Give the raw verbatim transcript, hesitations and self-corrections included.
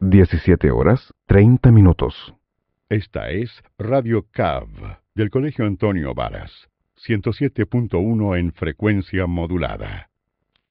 diecisiete horas, treinta minutos. Esta es Radio C A V, del Colegio Antonio Varas, ciento siete punto uno en frecuencia modulada.